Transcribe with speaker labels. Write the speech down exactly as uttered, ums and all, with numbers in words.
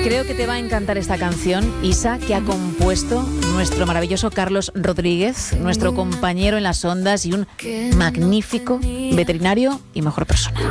Speaker 1: Creo que te va a encantar esta canción, Isa, que ha compuesto nuestro maravilloso Carlos Rodríguez, nuestro compañero en las ondas y un magnífico veterinario y mejor persona.